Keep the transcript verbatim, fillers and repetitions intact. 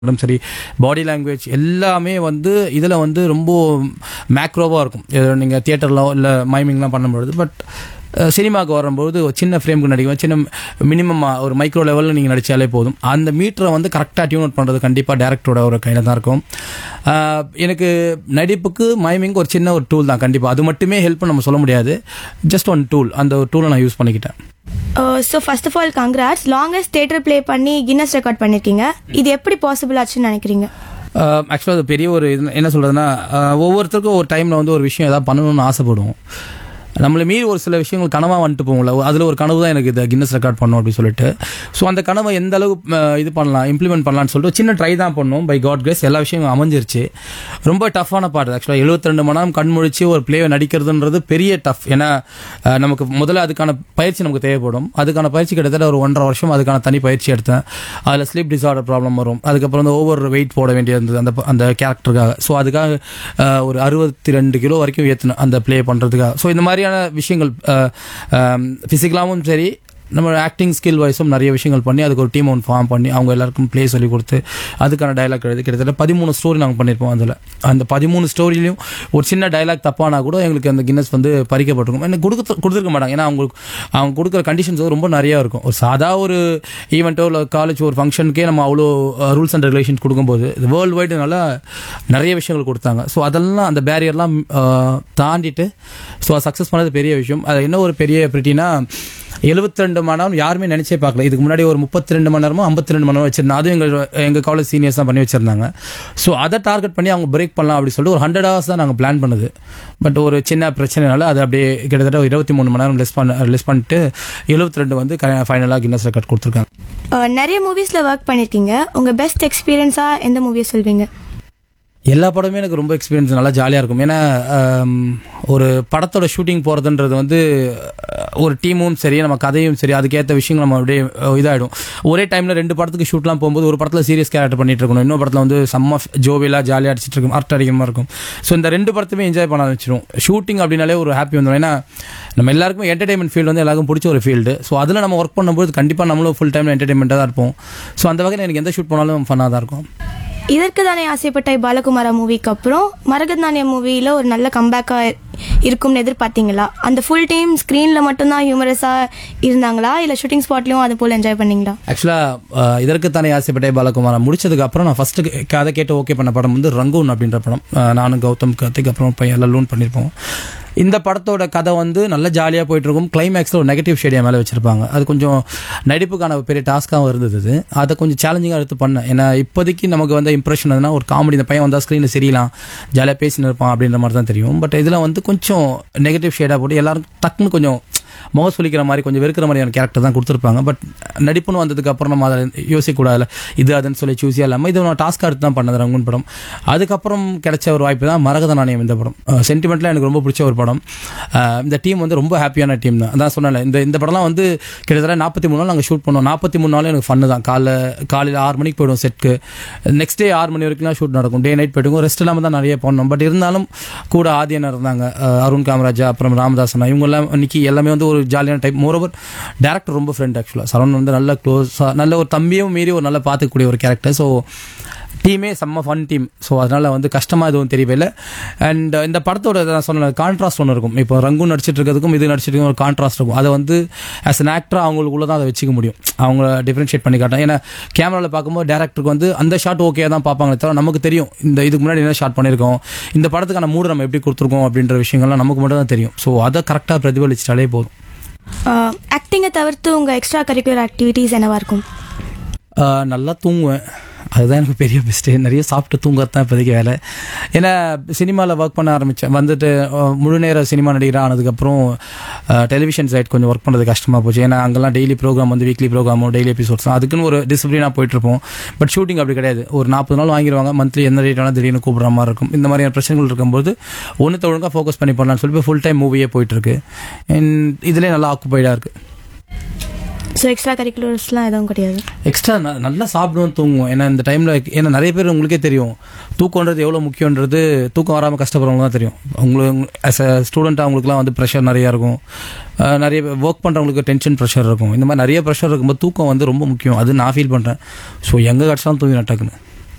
சரி body language எல்லாமே வந்து இதில் வந்து ரொம்ப மேக்ரோவாக இருக்கும். நீங்கள் தியேட்டரில் இல்லை மைமிங்லாம் பண்ணும்பொழுது. பட் சினிமாவுக்கு வரும்போது ஒரு சின்ன ஃப்ரேமுக்கு நடிக்கும், சின்ன மினிமம் ஒரு மைக்ரோ லெவலில் நீங்கள் நடித்தாலே போதும். அந்த மீட்டரை வந்து கரெக்டாக டியூன் அவுட் பண்ணுறது கண்டிப்பாக டேரக்டரோட ஒரு கையில் தான் இருக்கும். எனக்கு நடிப்புக்கு மைமிங் ஒரு சின்ன ஒரு டூல் தான், கண்டிப்பாக அது மட்டுமே ஹெல்ப் நம்ம சொல்ல முடியாது. ஜஸ்ட் ஒன் டூல், அந்த ஒரு டூலை நான் யூஸ் பண்ணிக்கிட்டேன். So first of all congrats, longest theatre play பண்ணி கின்னஸ் ரெக்கார்ட் பண்ணியிருக்கீங்க. இது எப்படி பாசிபிள் ஆச்சுன்னு நினைக்கிறீங்க? ஆக்சுவலாக அது பெரிய ஒரு இது என்ன சொல்கிறதுனா, ஒவ்வொருத்தருக்கும் ஒரு டைமில் வந்து ஒரு விஷயம் எதாவது பண்ணணும்னு ஆசைப்படுவோம். நம்மளை மீறி ஒரு சில விஷயங்கள் கனவாக வந்துட்டு போகல, அதில் ஒரு கனவு தான் எனக்கு இதை கின்னஸ் ரெக்கார்ட் பண்ணணும் அப்படின்னு சொல்லிட்டு. ஸோ அந்த கனவை எந்த அளவு இது பண்ணலாம், இம்ப்ளிமெண்ட் பண்ணலான்னு சொல்லிட்டு சின்ன ட்ரை தான் பண்ணோம். பை காட் கிரேஸ் எல்லா விஷயங்களும் அமைஞ்சிருச்சு. ரொம்ப டஃப்பான பாட்டு ஆக்சுவலாக. எழுபத்தி ரெண்டு மணி நேரம் கண் முழிச்சு ஒரு பிளேவை நடிக்கிறதுன்றது பெரிய டஃப். ஏன்னா நமக்கு முதல்ல அதுக்கான பயிற்சி நமக்கு தேவைப்படும். அதுக்கான பயிற்சி கிட்டத்தட்ட ஒரு ஒன்றரை வருஷம் அதுக்கான தனி பயிற்சி எடுத்தேன். அதில் ஸ்லீப் டிஸார்டர் ப்ராப்ளம் வரும், அதுக்கப்புறம் வந்து ஓவர் வெயிட் போட வேண்டியது அந்த அந்த கேரக்டருக்காக. ஸோ அதுக்காக ஒரு அறுபத்தி ரெண்டு கிலோ வரைக்கும் ஏற்றினேன் அந்த ப்ளே பண்ணுறதுக்காக. ஸோ இந்த மாதிரியான விஷயங்கள் ஃபிசிக்கலாகவும் சரி, நம்ம ஆக்டிங் ஸ்கில் வைஸும் நிறைய விஷயங்கள் பண்ணி அதுக்கு ஒரு டீம் ஒன்று ஃபார்ம் பண்ணி அவங்க எல்லாருக்கும் ப்ளே சொல்லி கொடுத்து அதுக்கான டைலாக் எழுதி கிட்டத்தட்ட பதிமூணு ஸ்டோரி நாங்கள் பண்ணியிருப்போம். அதில் அந்த பதிமூணு ஸ்டோரியிலையும் ஒரு சின்ன டைலாக் தப்பானா கூட எங்களுக்கு அந்த கின்னஸ் வந்து பறிக்கப்பட்டிருக்கும். எனக்கு கொடுக்க கொடுத்துருக்க மாட்டாங்க. ஏன்னா அவங்களுக்கு அவங்க கொடுக்குற கண்டிஷன்ஸ் ரொம்ப நிறையா இருக்கும். ஒரு சாதா ஒரு ஈவெண்ட்டோ இல்லை காலேஜ் ஒரு ஃபங்க்ஷனுக்கே நம்ம அவ்வளோ ரூல்ஸ் அண்ட் ரெகுலேஷன்ஸ் கொடுக்கும்போது இது வேர்ல்டு வைடு நல்லா நிறைய விஷயங்கள் கொடுத்தாங்க. ஸோ அதெல்லாம் அந்த பேரியர்லாம் தாண்டிட்டு ஸோ சக்ஸஸ் பண்ணது பெரிய விஷயம். அது என்ன ஒரு பெரிய பிரிட்டினா, எழுபத்தி ரெண்டு மணி நேரம் யாருமே நினைச்சே பார்க்கல. இதுக்கு முன்னாடி ஒரு முப்பத்தி ரெண்டு மணி நேரமோ ஐம்பத்தி ரெண்டு மணி நேரம் வச்சிருந்தேன். அதுவும் எங்கள் எங்கள் காலேஜ் சீனியர்ஸ் தான் பண்ணி வச்சிருந்தாங்க. ஸோ அதை டார்கெட் பண்ணி அவங்க பிரேக் பண்ணலாம் அப்படின்னு சொல்லிட்டு ஒரு ஹண்ட்ரட் ஹவர்ஸ் தான் நாங்கள் பிளான் பண்ணது. பட் ஒரு சின்ன பிரச்சனைனால அது அப்படியே கிட்டத்தட்ட இருபத்தி மூணு மணி நேரம் லெஸ் பண்ண லெஸ் பண்ணிட்டு எழுபத்தி ரெண்டு வந்து ஃபைனலாக கின்னஸ் ரெக்கார்ட் கொடுத்துருக்காங்க. நிறைய மூவிஸில் ஒர்க் பண்ணியிருக்கீங்க. உங்கள் பெஸ்ட் எக்ஸ்பீரியன்ஸாக எந்த மூவியை சொல்வீங்க? எல்லா படமே எனக்கு ரொம்ப எக்ஸ்பீரியன்ஸ் நல்லா ஜாலியாக இருக்கும். ஏன்னா ஒரு படத்தோட ஷூட்டிங் போகிறதுன்றது வந்து ஒரு டீமும் சரி நம்ம கதையும் சரி அதுக்கேற்ற விஷயங்கள் நம்ம அப்படியே இதாகிடும். ஒரே டைமில் ரெண்டு படத்துக்கு ஷூட்லாம் போகும்போது ஒரு படத்தில் சீரியஸ் கேரக்டர் பண்ணிட்டு இருக்கணும், இன்னொரு படத்தில் வந்து செம்ம ஜோவியலாக ஜாலியாக அடிச்சிட்டு இருக்கும், ஆர்ட் அடிக்கிற மாதிரி இருக்கும். ஸோ இந்த ரெண்டு படத்துமே என்ஜாய் பண்ண ஆரம்பிச்சிடும். ஷூட்டிங் அப்படின்னாலே ஒரு ஹாப்பி வந்துடும். ஏன்னா நம்ம எல்லாருக்கும் என்டர்டைன்மெண்ட் ஃபீல்டு வந்து எல்லாருக்கும் பிடிச்ச ஒரு ஃபீல்டு. ஸோ அதில் நம்ம ஒர்க் பண்ணும்போது கண்டிப்பாக நம்மளும் ஃபுல் டைமில் என்டர்டைன்மெண்ட்டாக தான் இருப்போம். ஸோ அந்த வகையில் எனக்கு எந்த ஷூட் பண்ணாலும் ஃபன்னாக தான் இருக்கும். இதற்கு தானே ஆசைப்பட்ட பாலகுமாரா மூவிக்கு அப்புறம் மரகதானிய மூவியில் ஒரு நல்ல கம்பேக்காக இருக்கும்னு எதிர்பார்த்தீங்களா? அந்த ஃபுல் டைம் ஸ்க்ரீனில் மட்டும்தான் ஹியூமரஸாக இருந்தாங்களா, இல்லை ஷூட்டிங் ஸ்பாட்லையும் அது போல் என்ஜாய் பண்ணீங்களா? ஆக்சுவலாக இதற்கு தானே ஆசைப்பட்ட பாலகுமாரா முடிச்சதுக்கு அப்புறம் நான் ஃபஸ்ட்டு கதை கேட்டு ஓகே பண்ண படம் வந்து ரங்கூன் அப்படின்ற படம். நானும் கௌதம் கார்த்திக் அப்புறம் பையன் லல்லூன் பண்ணியிருப்போம். இந்த படத்தோட கதை வந்து நல்ல ஜாலியாக போயிட்டுருக்கும். கிளைமேக்ஸில் ஒரு நெகட்டிவ் ஷேடியா மேலே வச்சுருப்பாங்க. அது கொஞ்சம் நடிப்புக்கான பெரிய டாஸ்க்காகவும் இருந்தது. அதை கொஞ்சம் சேலஞ்சிங்காக எடுத்து பண்ணேன். ஏன்னா இப்போதைக்கு நமக்கு வந்து இம்ப்ரெஷன் எதுனா ஒரு காமெடி, இந்த பையன் வந்தால் ஸ்க்ரீனில் சரியில்லாம் ஜாலியாக பேசின்னு இருப்பான் அப்படின்ற மாதிரி தான் தெரியும். பட் இதில் வந்து கொஞ்சம் நெகட்டிவ் ஷேடாக போட்டு எல்லாரும் டக்குன்னு கொஞ்சம் முகம் சொல்லிக்கிற மாதிரி கொஞ்சம் வெறுக்கிற மாதிரியான கேரக்டர் தான் கொடுத்துருப்பாங்க. பட் நடிப்புன்னு வந்ததுக்கு அப்புறம் நம்ம அதை யோசிக்கக்கூடாதுல, இது அதுன்னு சொல்லி சூஸியாக இல்லாமல் இது நான் டாஸ்க்காக எடுத்து தான் பண்ணது ரங்கூன் படம். அதுக்கப்புறம் கிடைச்ச ஒரு வாய்ப்பு தான் மரகத நாணயம். இந்த படம் சென்டிமெண்ட்டில் எனக்கு ரொம்ப பிடிச்ச ஒரு படம். இந்த டீம் வந்து ரொம்ப ஹாப்பியான டீம் தான். அதான் சொன்னேன், இந்த இந்த படம்லாம் வந்து கிட்டத்தட்ட நாற்பத்தி மூணு நாள் நாங்கள் ஷூட் பண்ணோம். நாற்பத்தி மூணு நாளும் எனக்கு ஃபன்னு தான். காலைல காலையில் ஆறு மணிக்கு போய்டும் செட்க்கு, நெக்ஸ்ட் டே ஆறு மணி வரைக்கும்லாம் ஷூட் நடக்கும். டே நைட் போய்ட்டு ரெஸ்ட் இல்லாமல் தான் நிறைய பண்ணோம். பட் இருந்தாலும் கூட ஆதியனர் இருந்தாங்க, அருண் காமராஜா, அப்புறம் ராமதாசன், இவங்கெல்லாம் இன்னைக்கு எல்லாமே வந்து ஒரு ஜாலியான டைப். மோரோவர் டேரக்டர் ரொம்ப ஃப்ரெண்ட். ஆக்சுவலாக சரவணன் வந்து நல்ல க்ளோஸாக நல்ல ஒரு தம்பியும் மீறி ஒரு நல்லா பார்த்துக்கூடிய ஒரு கேரக்டர். ஸோ டீமே செம்ம ஃபன் டீம். ஸோ அதனால் வந்து கஷ்டமாக எதுவும் தெரியவில்லை. அண்ட் இந்த படத்தோட நான் சொன்ன கான்ட்ராஸ்ட் ஒன்று இருக்கும். இப்போ ரங்கூன் நடிச்சிட்டு இருக்கிறதுக்கும் இது நடிச்சிட்டு இருக்கும் ஒரு கான்ட்ராஸ்ட் இருக்கும். அதை வந்து ஆஸ் அன் ஆக்டராக அவங்களுக்குள்ள தான் அதை வச்சுக்க முடியும். அவங்க டிஃப்ரென்ஷியேட் பண்ணி காட்டணும். ஏன்னா கேமராவில் பார்க்கும்போது டேரக்டருக்கு வந்து அந்த ஷாட் ஓகே தான் பார்ப்பாங்களே தவிர நமக்கு தெரியும் இந்த இதுக்கு முன்னாடி என்ன ஷாட் பண்ணியிருக்கோம், இந்த படத்துக்கான மூடு நம்ம எப்படி கொடுத்துருக்கோம் அப்படின்ற விஷயங்கள்லாம் நமக்கு மட்டும் தான் தெரியும். ஸோ அதை கரெக்டாக பிரதிபலிச்சிட்டாலே போதும். ஆக்டிங்கை தவிர்த்து உங்கள் எக்ஸ்ட்ரா கரிக்குலர் ஆக்டிவிட்டீஸ் என்னவா இருக்கும்? நல்லா தூங்குவேன், அதுதான் எனக்கு பெரிய பெஸ்ட்டு. நிறைய சாப்பிட்டு தூங்குறது தான் இப்போதைக்கு வேலை. ஏன்னா சினிமாவில் ஒர்க் பண்ண ஆரம்பித்தேன். வந்துட்டு முழு நேர சினிமா நடிகராக ஆனதுக்கப்புறம் டெலிவிஷன் சைட் கொஞ்சம் ஒர்க் பண்ணுறது கஷ்டமாக போச்சு. ஏன்னா அங்கெல்லாம் டெய்லி ப்ரோக்ராம் வந்து வீக்லி ப்ரோக்ராமோ டெய்லி எபிசோட்ஸ் தான், அதுக்குன்னு ஒரு டிசிப்ளினாக போயிட்டுருப்போம். பட் ஷூட்டிங் அப்படி கிடையாது. ஒரு நாற்பது நாள் வாங்கிடுவாங்க, மந்த்லி எந்த ரேட் வேணால் திடீர்னு கூப்பிட்ற மாதிரி இருக்கும். இந்த மாதிரியான பிரச்சனைகள் இருக்கும்போது ஒன்று ஒழுங்காக ஃபோக்கஸ் பண்ணி பண்ணலான்னு சொல்லி ஃபுல் டைம் மூவியே போயிட்டுருக்கு. இதிலே நல்லா ஆக்குப்பைடாக இருக்குது. ஸோ எக்ஸ்ட்ரா கரிக்குலர்ஸ்லாம் எதுவும் கிடையாது. எக்ஸ்ட்ரா நல்லா சாப்பிடுவோம், தூங்குவோம். ஏன்னா இந்த டைமில் ஏன்னா நிறைய பேர் உங்களுக்கே தெரியும் தூக்கம்ன்றது எவ்வளோ முக்கியன்றது. தூக்கம் வராமல் கஷ்டப்படுறவங்க தான் தெரியும். உங்களுக்கு ஆஸ் அ ஸ்டூடெண்ட்டாக அவங்களுக்குலாம் வந்து ப்ரெஷர் நிறையா இருக்கும். நிறைய ஒர்க் பண்ணுறவங்களுக்கு டென்ஷன் ப்ரெஷர் இருக்கும். இந்த மாதிரி நிறைய ப்ரெஷர் இருக்கும்போது தூக்கம் வந்து ரொம்ப முக்கியம். அது நான் ஃபீல் பண்ணுறேன். ஸோ எங்கே கிடச்சாலும் தூங்கி நட்டாக்குன்னு